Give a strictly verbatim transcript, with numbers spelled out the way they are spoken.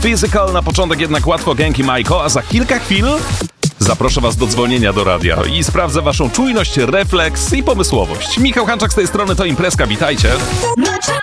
Physical, na początek jednak łatwo Genki Majko, a za kilka chwil zaproszę was do dzwonienia do radia i sprawdzę waszą czujność, refleks i pomysłowość. Michał Hanczak z tej strony, to Imprezka, witajcie.